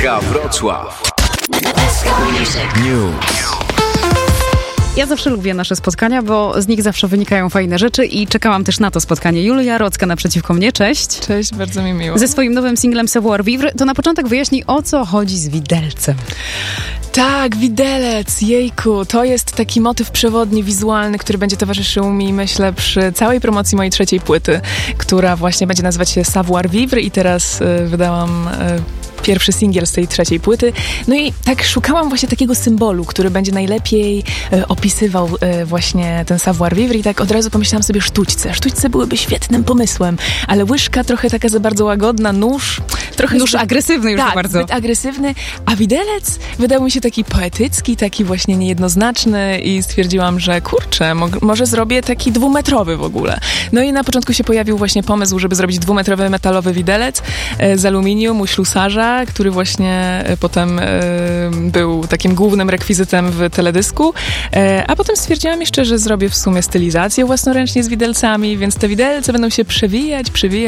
SK Wrocław. News. Ja zawsze lubię nasze spotkania, bo z nich zawsze wynikają fajne rzeczy i czekałam też na to spotkanie. Julia Rocka naprzeciwko mnie, cześć. Cześć, bardzo mi miło. Ze swoim nowym singlem Savoir Vivre, to na początek wyjaśnij, o co chodzi z widelcem. Tak, widelec, jejku, to jest taki motyw przewodni, wizualny, który będzie towarzyszył mi, myślę, przy całej promocji mojej trzeciej płyty, która właśnie będzie nazywać się Savoir Vivre i teraz wydałam pierwszy singiel z tej trzeciej płyty. No i tak szukałam właśnie takiego symbolu, który będzie najlepiej opisywał właśnie ten savoir vivre i tak od razu pomyślałam sobie sztućce. Sztućce byłyby świetnym pomysłem, ale łyżka trochę taka za bardzo łagodna, nóż trochę... Nóż agresywny już tak, bardzo. Zbyt agresywny, a widelec wydał mi się taki poetycki, taki właśnie niejednoznaczny i stwierdziłam, że kurczę, może zrobię taki 2-metrowy w ogóle. No i na początku się pojawił właśnie pomysł, żeby zrobić 2-metrowy metalowy widelec z aluminium u ślusarza, który właśnie potem był takim głównym rekwizytem w teledysku, a potem stwierdziłam jeszcze, że zrobię w sumie stylizację własnoręcznie z widelcami, więc te widelce będą się przewijać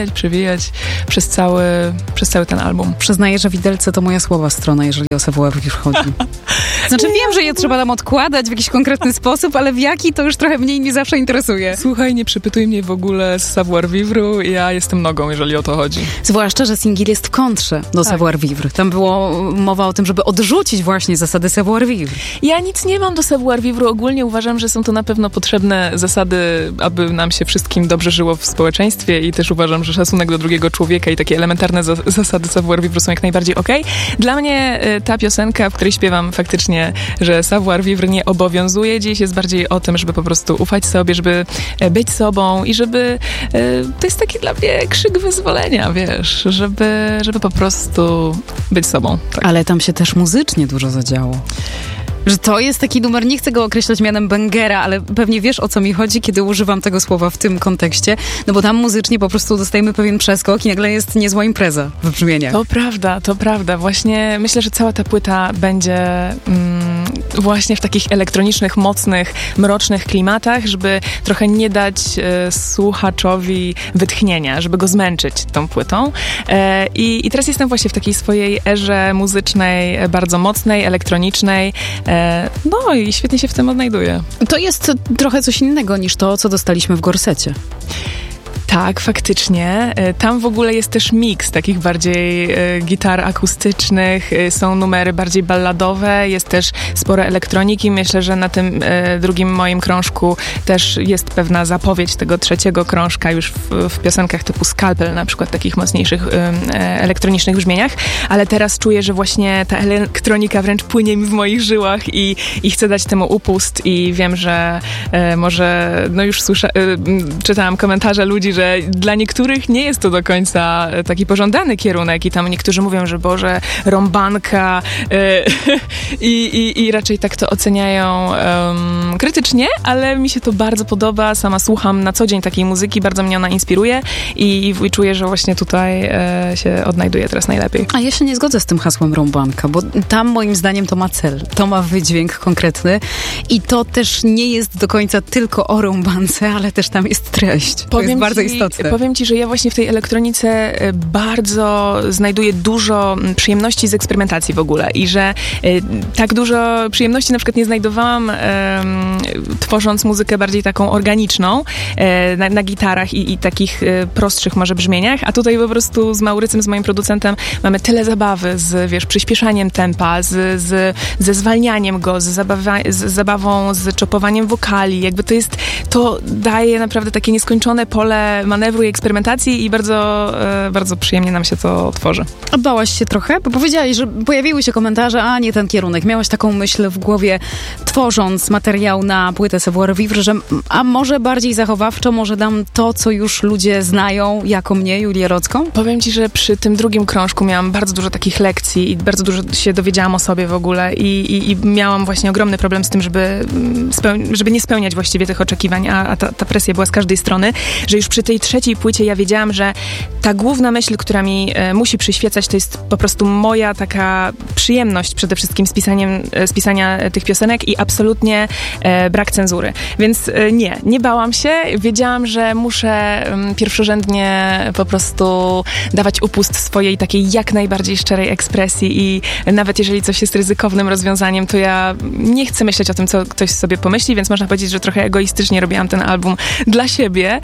przez cały ten album. Przyznaję, że widelce to moja słaba strona, jeżeli o savoir vivre chodzi. Znaczy wiem, że je trzeba tam odkładać w jakiś konkretny sposób, ale w jaki to już trochę mnie zawsze interesuje. Słuchaj, nie przypytuj mnie w ogóle z savoir vivre, ja jestem nogą, jeżeli o to chodzi. Zwłaszcza, że singiel jest w kontrze do savoir vivre. Tam było mowa o tym, żeby odrzucić właśnie zasady savoir vivre. Ja nic nie mam do savoir vivre. Ogólnie uważam, że są to na pewno potrzebne zasady, aby nam się wszystkim dobrze żyło w społeczeństwie i też uważam, że szacunek do drugiego człowieka i takie elementarne zasady savoir vivre są jak najbardziej okej. Dla mnie ta piosenka, w której śpiewam faktycznie, że savoir vivre nie obowiązuje dziś, jest bardziej o tym, żeby po prostu ufać sobie, żeby być sobą i żeby to jest taki dla mnie krzyk wyzwolenia, wiesz, żeby po prostu być sobą. Tak. Ale tam się też muzycznie dużo zadziało. Że to jest taki numer, nie chcę go określać mianem bangera, ale pewnie wiesz, o co mi chodzi, kiedy używam tego słowa w tym kontekście, no bo tam muzycznie po prostu dostajemy pewien przeskok i nagle jest niezła impreza w brzmieniach. To prawda. Właśnie myślę, że cała ta płyta będzie właśnie w takich elektronicznych, mocnych, mrocznych klimatach, żeby trochę nie dać słuchaczowi wytchnienia, żeby go zmęczyć tą płytą. I teraz jestem właśnie w takiej swojej erze muzycznej, bardzo mocnej, elektronicznej. No i świetnie się w tym odnajduję. To jest trochę coś innego niż to, co dostaliśmy w Gorsecie. Tak, faktycznie. Tam w ogóle jest też miks takich bardziej gitar akustycznych, są numery bardziej balladowe, jest też sporo elektroniki. Myślę, że na tym drugim moim krążku też jest pewna zapowiedź tego trzeciego krążka już w piosenkach typu Scalpel, na przykład takich mocniejszych elektronicznych brzmieniach, ale teraz czuję, że właśnie ta elektronika wręcz płynie mi w moich żyłach i chcę dać temu upust i wiem, że może, no już czytałam komentarze ludzi, że dla niektórych nie jest to do końca taki pożądany kierunek i tam niektórzy mówią, że Boże, rąbanka i raczej tak to oceniają krytycznie, ale mi się to bardzo podoba, sama słucham na co dzień takiej muzyki, bardzo mnie ona inspiruje i czuję, że właśnie tutaj się odnajduję teraz najlepiej. A ja się nie zgodzę z tym hasłem rąbanka, bo tam moim zdaniem to ma cel, to ma wydźwięk konkretny i to też nie jest do końca tylko o rąbance, ale też tam jest treść. To jest bardzo istotne. Powiem ci, że ja właśnie w tej elektronice bardzo znajduję dużo przyjemności z eksperymentacji w ogóle i że tak dużo przyjemności na przykład nie znajdowałam tworząc muzykę bardziej taką organiczną na gitarach i takich prostszych może brzmieniach, a tutaj po prostu z Maurycem, z moim producentem mamy tyle zabawy z przyspieszaniem tempa, ze zwalnianiem go, z zabawą, z czopowaniem wokali, jakby to daje naprawdę takie nieskończone pole manewru i eksperymentacji i bardzo, bardzo przyjemnie nam się to tworzy. A bałaś się trochę? Bo powiedziałaś, że pojawiły się komentarze, a nie ten kierunek. Miałaś taką myśl w głowie, tworząc materiał na płytę Savoir Vivre, że a może bardziej zachowawczo, może dam to, co już ludzie znają, jako mnie, Julię Rocką? Powiem ci, że przy tym drugim krążku miałam bardzo dużo takich lekcji i bardzo dużo się dowiedziałam o sobie w ogóle i miałam właśnie ogromny problem z tym, żeby nie spełniać właściwie tych oczekiwań, a ta presja była z każdej strony, że już przy tej tej trzeciej płycie ja wiedziałam, że ta główna myśl, która mi musi przyświecać, to jest po prostu moja taka przyjemność przede wszystkim z pisania tych piosenek i absolutnie brak cenzury. Więc nie bałam się. Wiedziałam, że muszę pierwszorzędnie po prostu dawać upust swojej takiej jak najbardziej szczerej ekspresji i nawet jeżeli coś jest ryzykownym rozwiązaniem, to ja nie chcę myśleć o tym, co ktoś sobie pomyśli, więc można powiedzieć, że trochę egoistycznie robiłam ten album dla siebie,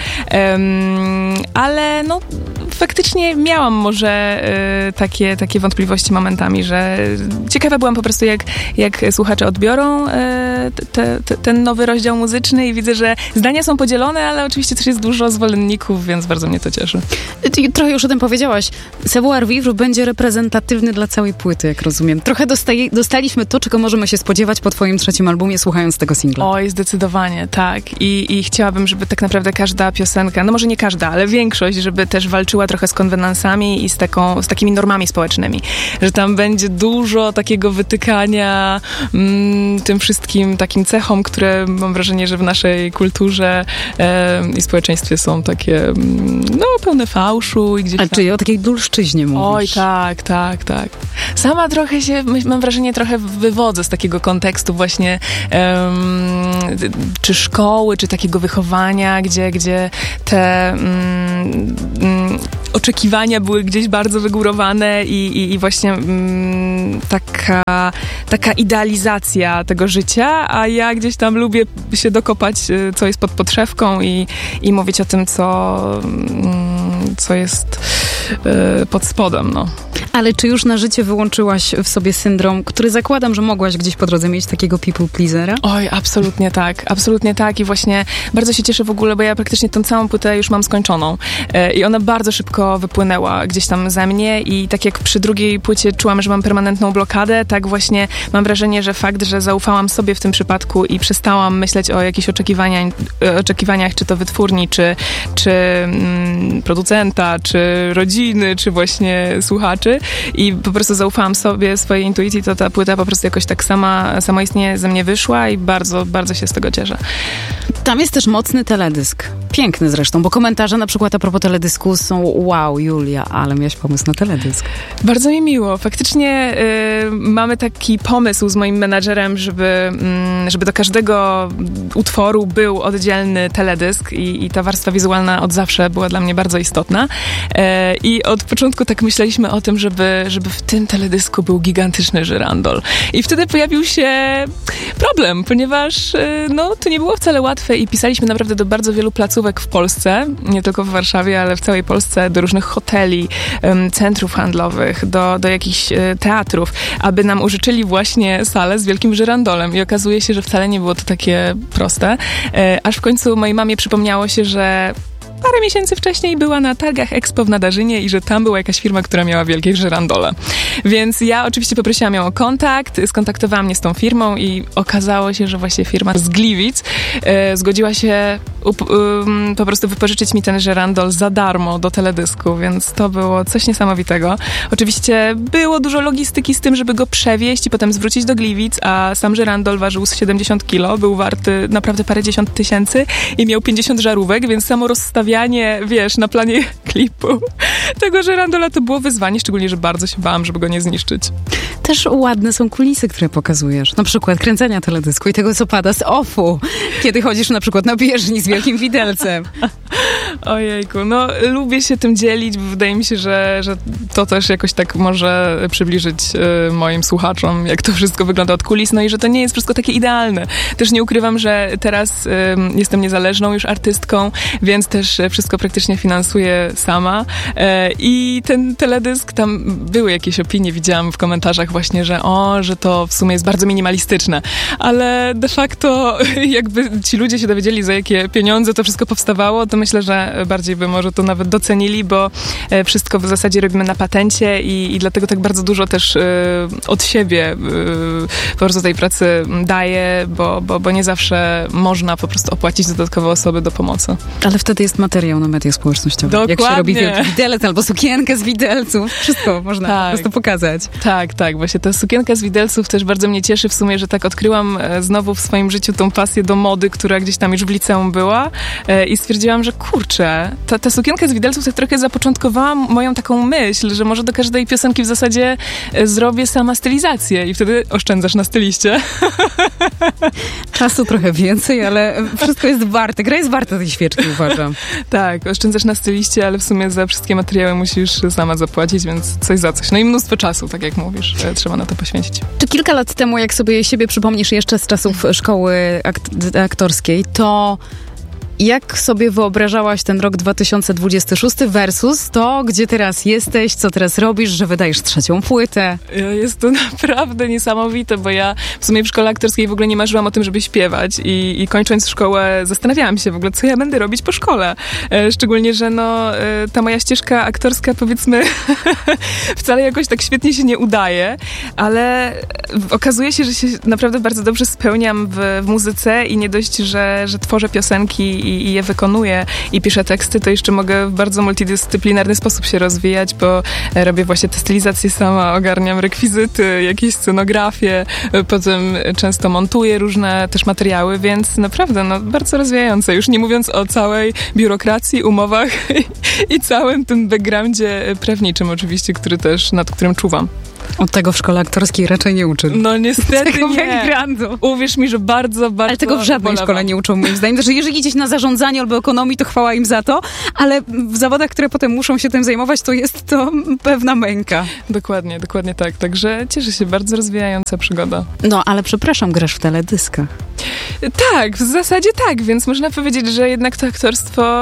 ale no faktycznie miałam może takie wątpliwości momentami, że ciekawa byłam po prostu, jak słuchacze odbiorą ten nowy rozdział muzyczny i widzę, że zdania są podzielone, ale oczywiście też jest dużo zwolenników, więc bardzo mnie to cieszy. Ty trochę już o tym powiedziałaś. Savoir Vivre będzie reprezentatywny dla całej płyty, jak rozumiem. Trochę dostaliśmy to, czego możemy się spodziewać po twoim trzecim albumie, słuchając tego singla. Oj, zdecydowanie, tak. I chciałabym, żeby tak naprawdę każda piosenka, no może nie każda, ale większość, żeby też walczyła trochę z konwenansami i z takimi normami społecznymi. Że tam będzie dużo takiego wytykania tym wszystkim takim cechom, które mam wrażenie, że w naszej kulturze i społeczeństwie są takie, no, pełne fałszu i gdzieś tam. Czyli o takiej dulszczyźnie mówisz. Oj, tak. Sama trochę się, mam wrażenie, trochę wywodzę z takiego kontekstu właśnie czy szkoły, czy takiego wychowania, gdzie te oczekiwania były gdzieś bardzo wygórowane i właśnie taka idealizacja tego życia, a ja gdzieś tam lubię się dokopać, co jest pod podszewką i mówić o tym, co jest pod spodem, no. Ale czy już na życie wyłączyłaś w sobie syndrom, który zakładam, że mogłaś gdzieś po drodze mieć, takiego people pleasera? Oj, absolutnie tak i właśnie bardzo się cieszę w ogóle, bo ja praktycznie tą całą płytę już mam skończoną i ona bardzo szybko wypłynęła gdzieś tam ze mnie i tak jak przy drugiej płycie czułam, że mam permanentną blokadę, tak właśnie mam wrażenie, że fakt, że zaufałam sobie w tym przypadku i przestałam myśleć o jakichś oczekiwaniach, czy to wytwórni, czy producenta, czy rodziny, czy właśnie słuchaczy i po prostu zaufałam sobie, swojej intuicji, to ta płyta po prostu jakoś tak samoistnie ze mnie wyszła i bardzo, bardzo się z tego cieszę. Tam jest też mocny teledysk. Piękny zresztą, bo komentarze na przykład a propos teledysku są: wow, Julia, ale miałaś pomysł na teledysk. Bardzo mi miło. Faktycznie mamy taki pomysł z moim menadżerem, żeby do każdego utworu był oddzielny teledysk i ta warstwa wizualna od zawsze była dla mnie bardzo istotna. I od początku tak myśleliśmy o tym, żeby w tym teledysku był gigantyczny żyrandol. I wtedy pojawił się problem, ponieważ to nie było wcale łatwe i pisaliśmy naprawdę do bardzo wielu placówek w Polsce, nie tylko w Warszawie, ale w całej Polsce, do różnych hoteli, centrów handlowych, do jakichś teatrów, aby nam użyczyli właśnie salę z wielkim żyrandolem. I okazuje się, że wcale nie było to takie proste. Aż w końcu mojej mamie przypomniało się, że parę miesięcy wcześniej była na targach Expo w Nadarzynie i że tam była jakaś firma, która miała wielkie żyrandole. Więc ja oczywiście poprosiłam ją o kontakt, skontaktowałam mnie z tą firmą i okazało się, że właśnie firma z Gliwic zgodziła się po prostu wypożyczyć mi ten żyrandol za darmo do teledysku, więc to było coś niesamowitego. Oczywiście było dużo logistyki z tym, żeby go przewieźć i potem zwrócić do Gliwic, a sam żyrandol ważył 70 kilo, był warty naprawdę parędziesiąt tysięcy i miał 50 żarówek, więc samo rozstawianie, na planie klipu tego żyrandola to było wyzwanie, szczególnie, że bardzo się bałam, żeby go nie zniszczyć. Też ładne są kulisy, które pokazujesz. Na przykład kręcenia teledysku i tego, co pada z offu, kiedy chodzisz na przykład na bieżni z wielkim widelcem. Ojejku, lubię się tym dzielić, bo wydaje mi się, że to też jakoś tak może przybliżyć moim słuchaczom, jak to wszystko wygląda od kulis, i że to nie jest wszystko takie idealne. Też nie ukrywam, że teraz jestem niezależną już artystką, więc też wszystko praktycznie finansuję sama i ten teledysk, tam były jakieś opinie, widziałam w komentarzach właśnie, że to w sumie jest bardzo minimalistyczne, ale de facto jakby ci ludzie się dowiedzieli, za jakie pieniądze to wszystko powstawało, to myślę, że bardziej by może to nawet docenili, bo wszystko w zasadzie robimy na patencie i dlatego tak bardzo dużo też od siebie po prostu tej pracy daję, bo nie zawsze można po prostu opłacić dodatkowe osoby do pomocy. Ale wtedy jest materiał na media społecznościowe. Dokładnie. Jak się robi wielki widelec albo sukienkę z widelców. Wszystko można po prostu pokazać. Tak. Właśnie ta sukienka z widelców też bardzo mnie cieszy w sumie, że tak odkryłam znowu w swoim życiu tą pasję do mody, która gdzieś tam już w liceum była i stwierdziłam, że kurczę, ta sukienka z widelców tak trochę zapoczątkowała moją taką myśl, że może do każdej piosenki w zasadzie zrobię sama stylizację i wtedy oszczędzasz na styliście. Czasu trochę więcej, ale wszystko jest warte. Gra jest warta tej świeczki, uważam. Tak, oszczędzasz na styliście, ale w sumie za wszystkie materiały musisz sama zapłacić, więc coś za coś. No i mnóstwo czasu, tak jak mówisz, trzeba na to poświęcić. Czy kilka lat temu, jak sobie siebie przypomnisz jeszcze z czasów szkoły aktorskiej, to jak sobie wyobrażałaś ten rok 2026 versus to, gdzie teraz jesteś, co teraz robisz, że wydajesz 3. płytę? Jest to naprawdę niesamowite, bo ja w sumie w szkole aktorskiej w ogóle nie marzyłam o tym, żeby śpiewać i kończąc szkołę zastanawiałam się w ogóle, co ja będę robić po szkole. Szczególnie, że ta moja ścieżka aktorska, powiedzmy, wcale jakoś tak świetnie się nie udaje, ale okazuje się, że się naprawdę bardzo dobrze spełniam w muzyce i nie dość, że tworzę piosenki i je wykonuję i piszę teksty, to jeszcze mogę w bardzo multidyscyplinarny sposób się rozwijać, bo robię właśnie te stylizacje sama, ogarniam rekwizyty, jakieś scenografie, potem często montuję różne też materiały, więc naprawdę bardzo rozwijające. Już nie mówiąc o całej biurokracji, umowach i całym tym backgroundzie prawniczym oczywiście, nad którym czuwam. Od tego w szkole aktorskiej raczej nie uczy. No niestety tego nie. backgroundu. Uwierz mi, że bardzo Ale tego w żadnej szkole nie uczą, moim zdaniem. Znaczy, jeżeli idziesz na zarządzanie albo ekonomii, to chwała im za to, ale w zawodach, które potem muszą się tym zajmować, to jest to pewna męka. Dokładnie tak. Także cieszę się, bardzo rozwijająca przygoda. No, ale przepraszam, grasz w teledyskach. Tak, w zasadzie tak, więc można powiedzieć, że jednak to aktorstwo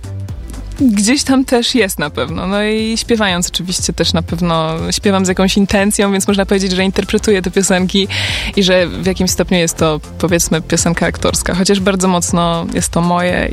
gdzieś tam też jest na pewno. No i śpiewając oczywiście też na pewno śpiewam z jakąś intencją, więc można powiedzieć, że interpretuję te piosenki i że w jakimś stopniu jest to, powiedzmy, piosenka aktorska. Chociaż bardzo mocno jest to moje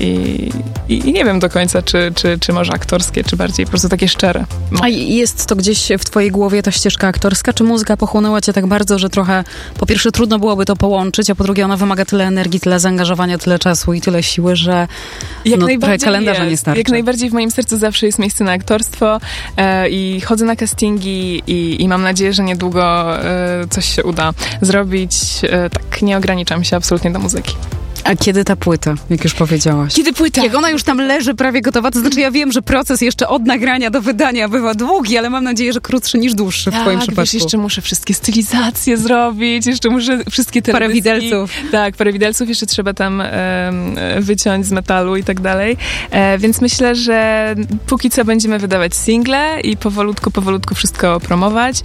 i nie wiem do końca, czy może aktorskie, czy bardziej po prostu takie szczere. A jest to gdzieś w twojej głowie ta ścieżka aktorska? Czy muzyka pochłonęła cię tak bardzo, że trochę po pierwsze trudno byłoby to połączyć, a po drugie ona wymaga tyle energii, tyle zaangażowania, tyle czasu i tyle siły, że trochę kalendarza nie starczy. Jak najbardziej w moim sercu zawsze jest miejsce na aktorstwo i chodzę na castingi i mam nadzieję, że niedługo coś się uda zrobić. Tak, nie ograniczam się absolutnie do muzyki. A kiedy ta płyta, jak już powiedziałaś? Kiedy płyta? Jak ona już tam leży prawie gotowa, to znaczy ja wiem, że proces jeszcze od nagrania do wydania bywa długi, ale mam nadzieję, że krótszy niż dłuższy w twoim przypadku. Wiesz, jeszcze muszę wszystkie stylizacje zrobić, jeszcze muszę wszystkie teledyski. Parę widelców. Tak, parę widelców jeszcze trzeba tam wyciąć z metalu i tak dalej. Więc myślę, że póki co będziemy wydawać single i powolutku wszystko promować.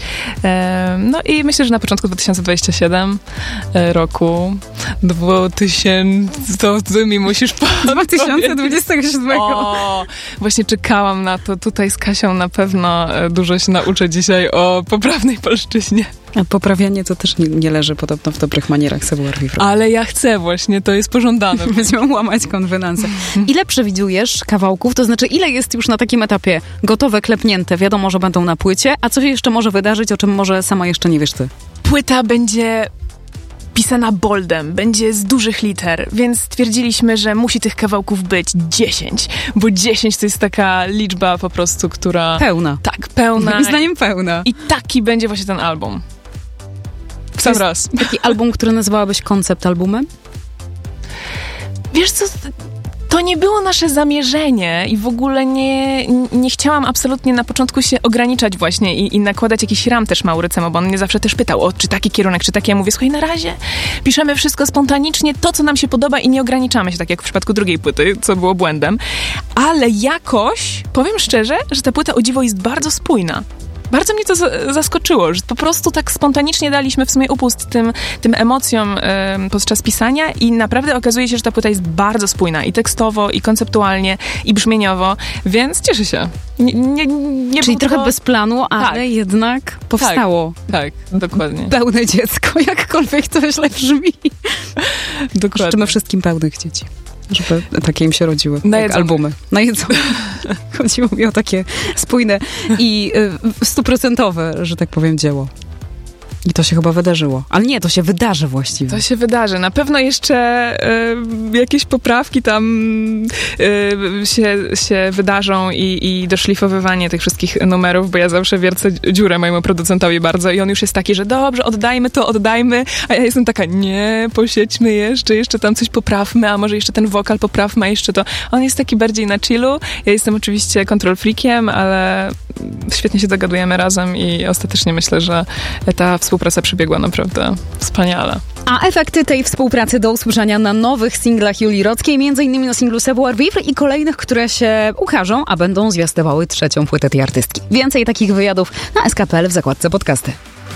No i myślę, że na początku 2027 roku 2000 to ty mi musisz 2027. O, właśnie czekałam na to. Tutaj z Kasią na pewno dużo się nauczę dzisiaj o poprawnej polszczyźnie. A poprawianie to też nie leży podobno w dobrych manierach savoir-vivre. Ale ja chcę właśnie, to jest pożądane. Będziemy łamać konwenanse. Ile przewidujesz kawałków? To znaczy, ile jest już na takim etapie gotowe, klepnięte? Wiadomo, że będą na płycie. A co się jeszcze może wydarzyć, o czym może sama jeszcze nie wiesz ty? Płyta będzie pisana boldem, będzie z dużych liter, więc stwierdziliśmy, że musi tych kawałków być 10, bo 10 to jest taka liczba po prostu, która... Pełna. Tak, pełna. Moim zdaniem pełna. I taki będzie właśnie ten album. W sam raz. Taki album, który nazywałabyś koncept albumem? Wiesz co... To nie było nasze zamierzenie i w ogóle nie chciałam absolutnie na początku się ograniczać właśnie i nakładać jakiś ram też Maurycemu, bo on mnie zawsze też pytał, czy taki kierunek, czy taki. Ja mówię, słuchaj, na razie piszemy wszystko spontanicznie, to, co nam się podoba i nie ograniczamy się, tak jak w przypadku drugiej płyty, co było błędem. Ale jakoś, powiem szczerze, że ta płyta o dziwo jest bardzo spójna. Bardzo mnie to zaskoczyło, że po prostu tak spontanicznie daliśmy w sumie upust tym emocjom podczas pisania i naprawdę okazuje się, że ta płyta jest bardzo spójna i tekstowo, i konceptualnie, i brzmieniowo, więc cieszę się. Czyli trochę bez planu, ale jednak powstało. Tak, dokładnie. Pełne dziecko, jakkolwiek to źle brzmi. Dokładnie. Życzymy wszystkim pełnych dzieci, żeby takie im się rodziły, jak albumy. Na jedzenie. Chodziło mi o takie spójne i 100%, że tak powiem, dzieło. I to się chyba wydarzyło. Ale nie, to się wydarzy właściwie. To się wydarzy. Na pewno jeszcze jakieś poprawki tam się wydarzą i doszlifowywanie tych wszystkich numerów, bo ja zawsze wiercę dziurę mojemu producentowi bardzo i on już jest taki, że dobrze, oddajmy, a ja jestem taka, nie, posiedźmy jeszcze tam coś poprawmy, a może jeszcze ten wokal poprawmy, a jeszcze to. On jest taki bardziej na chillu. Ja jestem oczywiście control freakiem, ale świetnie się dogadujemy razem i ostatecznie myślę, że ta współpraca przebiegła naprawdę wspaniale. A efekty tej współpracy do usłyszenia na nowych singlach Julii Rockiej, m.in. na singlu Savoir Vivre i kolejnych, które się ukażą, a będą zwiastowały trzecią płytę tej artystki. Więcej takich wywiadów na SK.pl w zakładce podcasty.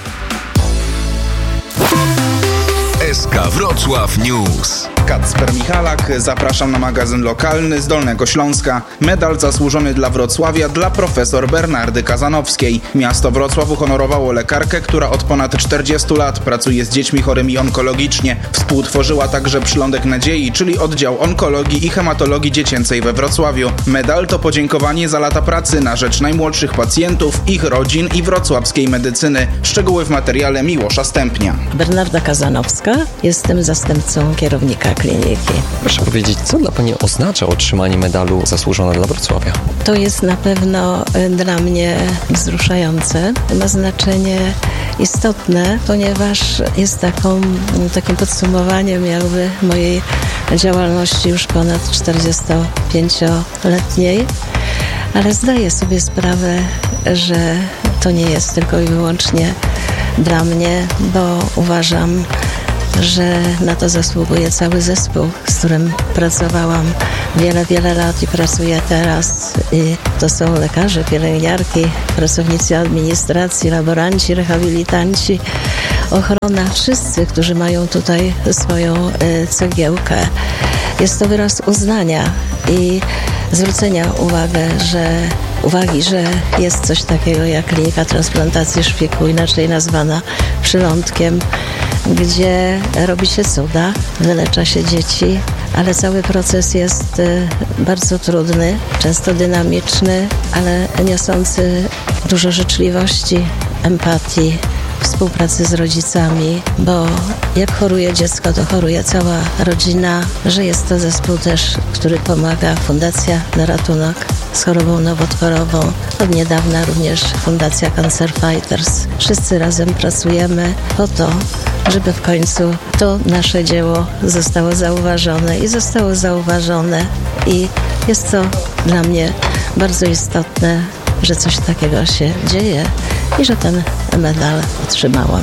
SK Wrocław News. Kacper Michalak, zapraszam na magazyn lokalny z Dolnego Śląska. Medal zasłużony dla Wrocławia dla profesor Bernardy Kazanowskiej. Miasto Wrocław uhonorowało lekarkę, która od ponad 40 lat pracuje z dziećmi chorymi onkologicznie. Współtworzyła także Przylądek Nadziei, czyli oddział onkologii i hematologii dziecięcej we Wrocławiu. Medal to podziękowanie za lata pracy na rzecz najmłodszych pacjentów, ich rodzin i wrocławskiej medycyny. Szczegóły w materiale Miłosza Stępnia. Bernarda Kazanowska, jestem zastępcą kierownika kliniki. Proszę powiedzieć, co dla Pani oznacza otrzymanie medalu Zasłużona dla Wrocławia? To jest na pewno dla mnie wzruszające. Ma znaczenie istotne, ponieważ jest takim podsumowaniem jakby mojej działalności już ponad 45-letniej. Ale zdaję sobie sprawę, że to nie jest tylko i wyłącznie dla mnie, bo uważam, że na to zasługuje cały zespół, z którym pracowałam wiele lat i pracuję teraz. I to są lekarze, pielęgniarki, pracownicy administracji, laboranci, rehabilitanci, ochrona, wszyscy, którzy mają tutaj swoją cegiełkę. Jest to wyraz uznania i zwrócenia uwagi, że jest coś takiego jak klinika transplantacji szpiku, inaczej nazwana Przylądkiem, gdzie robi się cuda, wylecza się dzieci, ale cały proces jest bardzo trudny, często dynamiczny, ale niosący dużo życzliwości, empatii, współpracy z rodzicami, bo jak choruje dziecko, to choruje cała rodzina, że jest to zespół też, który pomaga Fundacja na ratunek z chorobą nowotworową. Od niedawna również Fundacja Cancer Fighters. Wszyscy razem pracujemy po to, żeby w końcu to nasze dzieło zostało zauważone i jest to dla mnie bardzo istotne, że coś takiego się dzieje i że ten medal otrzymałam.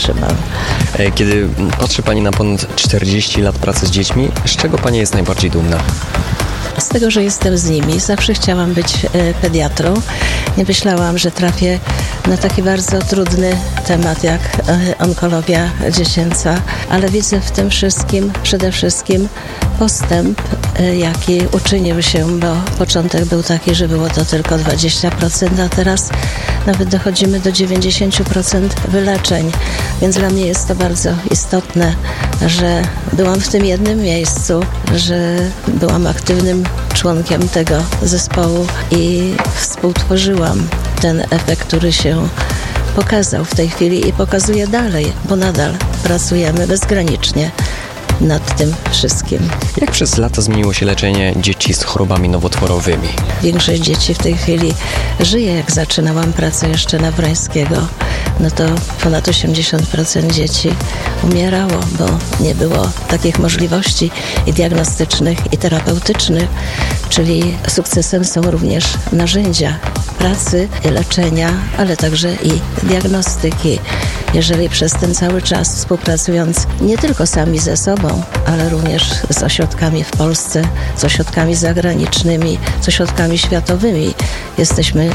Kiedy patrzy Pani na ponad 40 lat pracy z dziećmi, z czego Pani jest najbardziej dumna? Z tego, że jestem z nimi. Zawsze chciałam być pediatrą. Nie myślałam, że trafię na taki bardzo trudny temat jak onkologia dziecięca, ale widzę w tym wszystkim przede wszystkim postęp, jaki uczynił się, bo początek był taki, że było to tylko 20%, a teraz nawet dochodzimy do 90% wyleczeń. Więc dla mnie jest to bardzo istotne, że byłam w tym jednym miejscu, że byłam aktywnym członkiem tego zespołu i współtworzyłam ten efekt, który się pokazał w tej chwili i pokazuje dalej, bo nadal pracujemy bezgranicznie nad tym wszystkim. Jak przez lata zmieniło się leczenie dzieci z chorobami nowotworowymi? Większość dzieci w tej chwili żyje. Jak zaczynałam pracę jeszcze na Wrońskiego, no to ponad 80% dzieci umierało, bo nie było takich możliwości i diagnostycznych, i terapeutycznych, czyli sukcesem są również narzędzia pracy, leczenia, ale także i diagnostyki. Jeżeli przez ten cały czas współpracując nie tylko sami ze sobą, ale również z ośrodkami w Polsce, z ośrodkami zagranicznymi, z ośrodkami światowymi, jesteśmy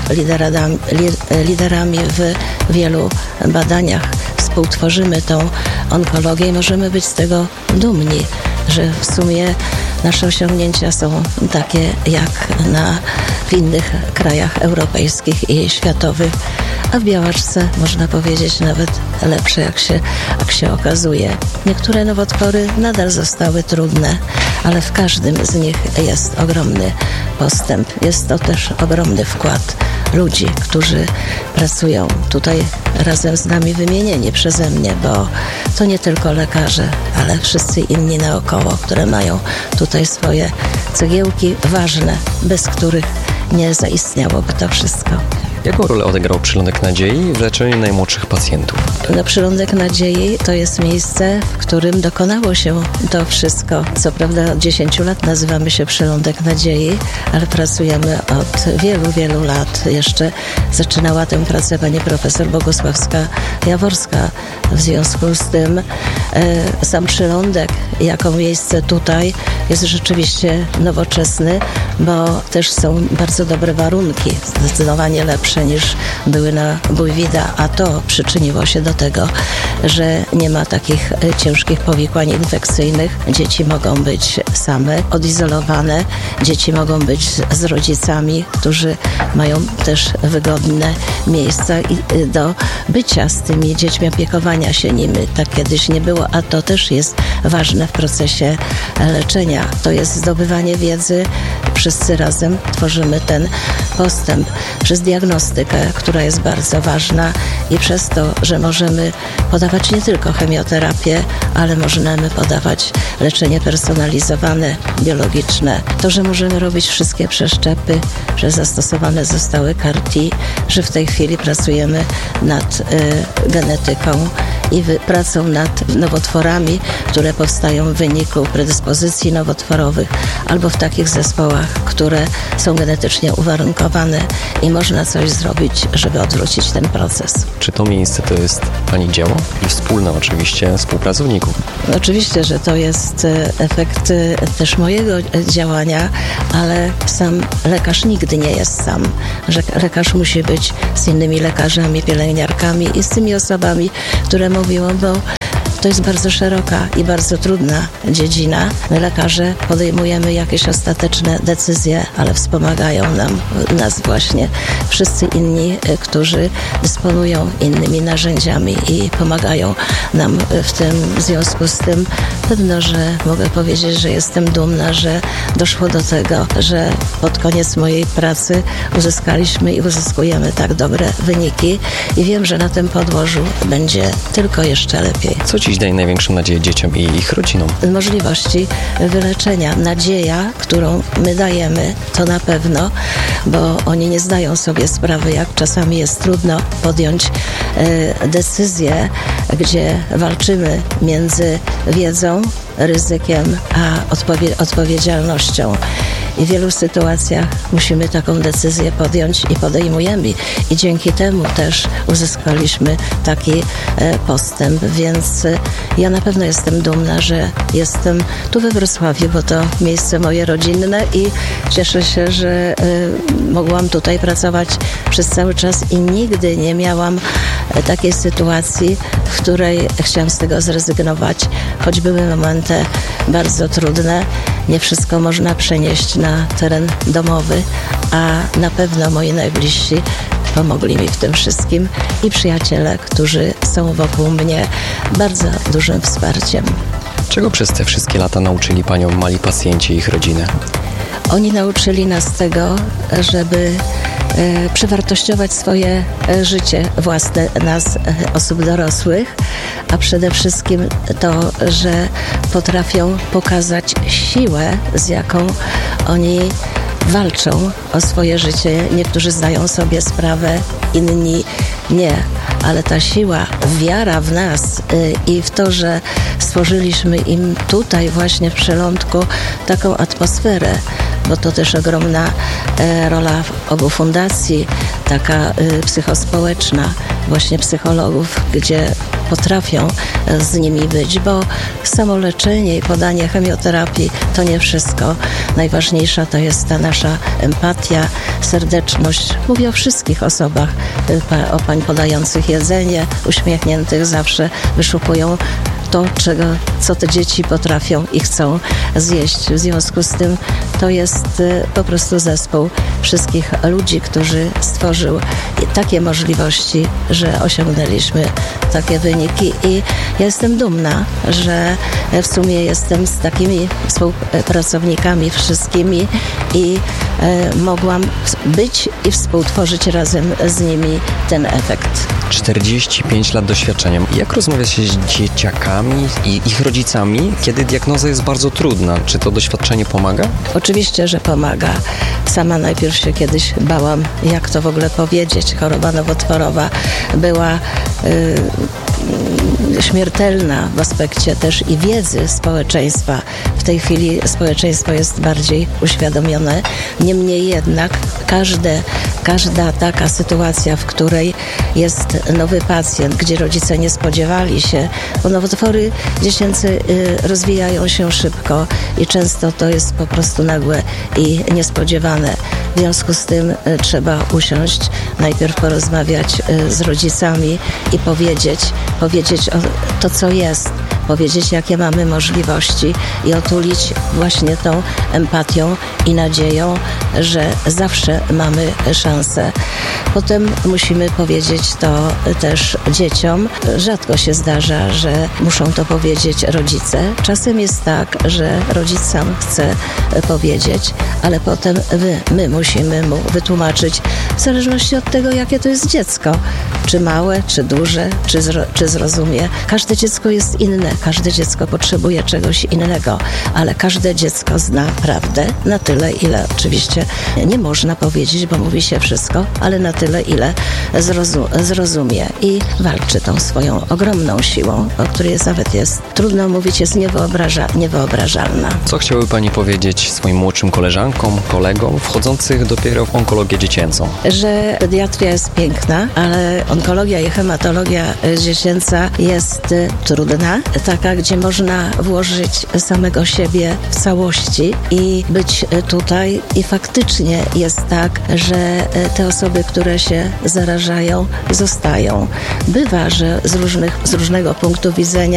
liderami w wielu badaniach, współtworzymy tą onkologię i możemy być z tego dumni, że w sumie nasze osiągnięcia są takie jak w innych krajach europejskich i światowych, a w Białaczce można powiedzieć nawet lepsze, jak się okazuje. Niektóre nowotwory nadal zostały trudne, ale w każdym z nich jest ogromny postęp. Jest to też ogromny wkład ludzi, którzy pracują tutaj razem z nami, wymienieni przeze mnie, bo to nie tylko lekarze, ale wszyscy inni naokoło, które mają tutaj swoje cegiełki ważne, bez których nie zaistniałoby to wszystko. Jaką rolę odegrał Przylądek Nadziei w leczeniu najmłodszych pacjentów? No, Przylądek Nadziei to jest miejsce, w którym dokonało się to wszystko. Co prawda od 10 lat nazywamy się Przylądek Nadziei, ale pracujemy od wielu, wielu lat. Jeszcze zaczynała tę pracę pani profesor Bogusławska-Jaworska. W związku z tym sam Przylądek jako miejsce tutaj jest rzeczywiście nowoczesny, bo też są bardzo dobre warunki, zdecydowanie lepsze niż były na Bójwida, a to przyczyniło się do tego, że nie ma takich ciężkich powikłań infekcyjnych. Dzieci mogą być same, odizolowane. Dzieci mogą być z rodzicami, którzy mają też wygodne miejsca do bycia z tymi dziećmi, opiekowania się nimi. Tak kiedyś nie było, a to też jest ważne w procesie leczenia. To jest zdobywanie wiedzy. Wszyscy razem tworzymy ten postęp przez diagnostykę, która jest bardzo ważna i przez to, że możemy podawać nie tylko chemioterapię, ale możemy podawać leczenie personalizowane, biologiczne. To, że możemy robić wszystkie przeszczepy, że zastosowane zostały CAR-T, że w tej chwili pracujemy nad genetyką i pracą nad nowotworami, które powstają w wyniku predyspozycji nowotworowych albo w takich zespołach, które są genetycznie uwarunkowane i można coś zrobić, żeby odwrócić ten proces. Czy to miejsce to jest Pani dzieło i wspólne oczywiście współpracowników? Oczywiście, że to jest efekt też mojego działania, ale sam lekarz nigdy nie jest sam. Że lekarz musi być z innymi lekarzami, pielęgniarkami i z tymi osobami, które mówiłam, bo to jest bardzo szeroka i bardzo trudna dziedzina. My lekarze podejmujemy jakieś ostateczne decyzje, ale wspomagają nas właśnie wszyscy inni, którzy dysponują innymi narzędziami i pomagają nam w tym. W związku z tym pewno, że mogę powiedzieć, że jestem dumna, że doszło do tego, że pod koniec mojej pracy uzyskaliśmy i uzyskujemy tak dobre wyniki i wiem, że na tym podłożu będzie tylko jeszcze lepiej. Co dziś daje największą nadzieję dzieciom i ich rodzinom? Możliwości wyleczenia. Nadzieja, którą my dajemy, to na pewno, bo oni nie zdają sobie sprawy, jak czasami jest trudno podjąć decyzję, gdzie walczymy między wiedzą, ryzykiem, a odpowiedzialnością. I w wielu sytuacjach musimy taką decyzję podjąć i podejmujemy. I dzięki temu też uzyskaliśmy taki postęp. Więc ja na pewno jestem dumna, że jestem tu we Wrocławiu, bo to miejsce moje rodzinne i cieszę się, że mogłam tutaj pracować przez cały czas i nigdy nie miałam takiej sytuacji, w której chciałam z tego zrezygnować, choć były momenty bardzo trudne. Nie wszystko można przenieść na teren domowy, a na pewno moi najbliżsi pomogli mi w tym wszystkim i przyjaciele, którzy są wokół mnie bardzo dużym wsparciem. Czego przez te wszystkie lata nauczyli Panią mali pacjenci i ich rodziny? Oni nauczyli nas tego, żeby przewartościować swoje życie własne nas, osób dorosłych, a przede wszystkim to, że potrafią pokazać siłę, z jaką oni walczą o swoje życie. Niektórzy zdają sobie sprawę, inni nie, ale ta siła, wiara w nas i w to, że stworzyliśmy im tutaj właśnie w Przylądku taką atmosferę, bo to też ogromna rola obu fundacji, taka psychospołeczna, właśnie psychologów, gdzie potrafią z nimi być, bo samo leczenie i podanie chemioterapii to nie wszystko. Najważniejsza to jest ta nasza empatia, serdeczność. Mówię o wszystkich osobach, o pań podających jedzenie, uśmiechniętych zawsze, wyszukują to, co te dzieci potrafią i chcą zjeść. W związku z tym to jest po prostu zespół wszystkich ludzi, którzy stworzył takie możliwości, że osiągnęliśmy takie wyniki i ja jestem dumna, że w sumie jestem z takimi współpracownikami wszystkimi i mogłam być i współtworzyć razem z nimi ten efekt. 45 lat doświadczenia. Jak rozmawia się z dzieciakami i ich rodzicami, kiedy diagnoza jest bardzo trudna? Czy to doświadczenie pomaga? Oczywiście, że pomaga. Sama najpierw się kiedyś bałam, jak to w ogóle powiedzieć. Choroba nowotworowa była śmiertelna w aspekcie też i wiedzy społeczeństwa. W tej chwili społeczeństwo jest bardziej uświadomione. Niemniej jednak każda taka sytuacja, w której jest nowy pacjent, gdzie rodzice nie spodziewali się, bo nowotwory dziecięce rozwijają się szybko i często to jest po prostu nagłe i niespodziewane. W związku z tym trzeba usiąść, najpierw porozmawiać z rodzicami i powiedzieć to, co jest, powiedzieć, jakie mamy możliwości i otulić właśnie tą empatią i nadzieją, że zawsze mamy szansę. Potem musimy powiedzieć to też dzieciom. Rzadko się zdarza, że muszą to powiedzieć rodzice. Czasem jest tak, że rodzic sam chce powiedzieć, ale potem my musimy mu wytłumaczyć, w zależności od tego, jakie to jest dziecko. Czy małe, czy duże, czy zrozumie. Każde dziecko jest inne, każde dziecko potrzebuje czegoś innego, ale każde dziecko zna prawdę na tyle, ile oczywiście nie można powiedzieć, bo mówi się wszystko, ale na tyle, ile zrozumie i walczy tą swoją ogromną siłą, o której nawet jest trudno mówić, jest niewyobrażalna. Co chciałaby Pani powiedzieć swoim młodszym koleżankom, kolegom wchodzących dopiero w onkologię dziecięcą? Że pediatria jest piękna, ale onkologia i hematologia dziecięca jest trudna, taka, gdzie można włożyć samego siebie w całości i być tutaj i faktycznie jest tak, że te osoby, które się zarażają, zostają. Bywa, że z różnego punktu widzenia